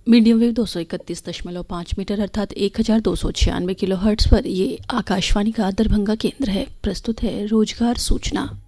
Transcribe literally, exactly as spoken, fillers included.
Medium wave दो सौ इकतीस दशमलव पाँच मीटर अर्थात एक हजार दो सौ छियानवे किलो हर्ट्ज पर ये आकाशवाणी का दरभंगा केंद्र है। प्रस्तुत है रोजगार सूचना।